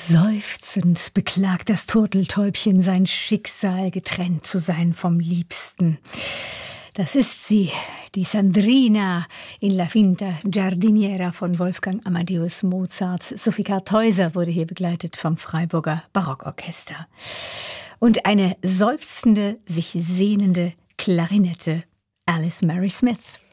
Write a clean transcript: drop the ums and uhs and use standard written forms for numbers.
Seufzend beklagt das Turteltäubchen sein Schicksal, getrennt zu sein vom Liebsten. Das ist sie, die Sandrina in La Finta Giardiniera von Wolfgang Amadeus Mozart. Sophie Karthäuser wurde hier begleitet vom Freiburger Barockorchester. Und eine seufzende, sich sehnende Klarinette, Alice Mary Smith.